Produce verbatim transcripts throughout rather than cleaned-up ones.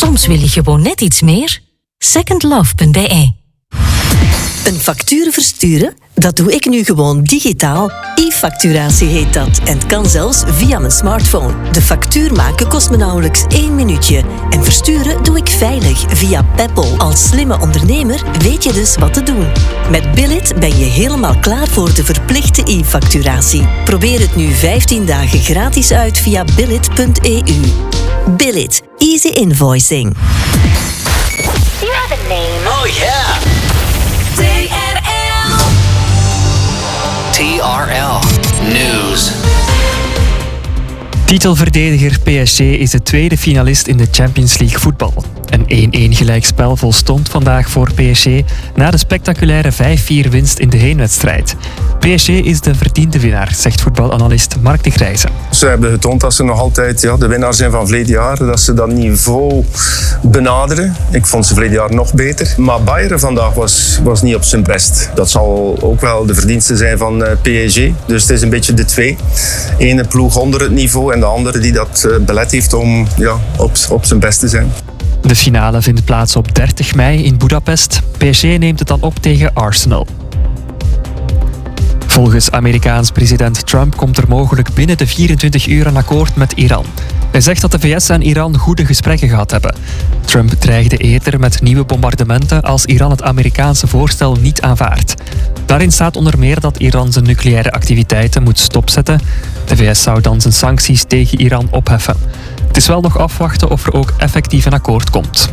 Soms wil je gewoon net iets meer. second love punt b e. Een factuur versturen? Dat doe ik nu gewoon digitaal. E-facturatie heet dat en het kan zelfs via mijn smartphone. De factuur maken kost me nauwelijks één minuutje. En versturen doe ik veilig via Peppol. Als slimme ondernemer weet je dus wat te doen. Met Billit ben je helemaal klaar voor de verplichte e-facturatie. Probeer het nu vijftien dagen gratis uit via billit punt e u. Billit. Easy invoicing. You have a name. Oh yeah! T R L. T R L News. Titelverdediger P S G is de tweede finalist in de Champions League voetbal. Een één-één gelijkspel volstond vandaag voor P S G na de spectaculaire vijf vier winst in de heenwedstrijd. P S G is de verdiende winnaar, zegt voetbalanalist Mark de Grijze. Ze hebben getoond dat ze nog altijd ja, de winnaar zijn van verleden jaar, dat ze dat niveau benaderen. Ik vond ze verleden jaar nog beter. Maar Bayern vandaag was, was niet op zijn best. Dat zal ook wel de verdienste zijn van uh, P S G. Dus het is een beetje de twee. Ene ploeg onder het niveau en de andere die dat uh, belet heeft om ja, op, op zijn best te zijn. De finale vindt plaats op dertig mei in Budapest. P S G neemt het dan op tegen Arsenal. Volgens Amerikaans president Trump komt er mogelijk binnen de vierentwintig uur een akkoord met Iran. Hij zegt dat de V S en Iran goede gesprekken gehad hebben. Trump dreigde eerder met nieuwe bombardementen als Iran het Amerikaanse voorstel niet aanvaardt. Daarin staat onder meer dat Iran zijn nucleaire activiteiten moet stopzetten. De V S zou dan zijn sancties tegen Iran opheffen. Het is wel nog afwachten of er ook effectief een akkoord komt.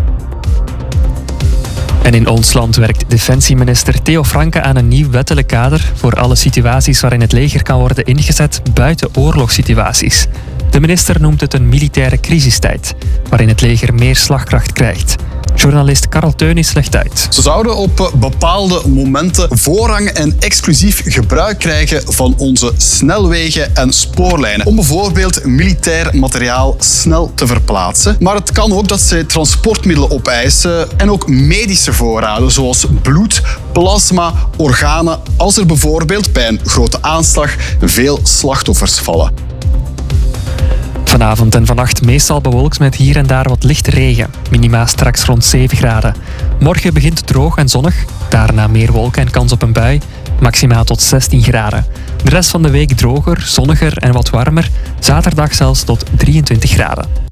En in ons land werkt defensieminister Theo Franke aan een nieuw wettelijk kader voor alle situaties waarin het leger kan worden ingezet buiten oorlogssituaties. De minister noemt het een militaire crisistijd, waarin het leger meer slagkracht krijgt. Journalist Karel Teunis legt uit. Ze zouden op bepaalde momenten voorrang en exclusief gebruik krijgen van onze snelwegen en spoorlijnen. Om bijvoorbeeld militair materiaal snel te verplaatsen. Maar het kan ook dat ze transportmiddelen opeisen en ook medische voorraden zoals bloed, plasma, organen. Als er bijvoorbeeld bij een grote aanslag veel slachtoffers vallen. Vanavond en vannacht meestal bewolkt met hier en daar wat lichte regen. Minima straks rond zeven graden. Morgen begint het droog en zonnig. Daarna meer wolken en kans op een bui. Maximaal tot zestien graden. De rest van de week droger, zonniger en wat warmer. Zaterdag zelfs tot drieëntwintig graden.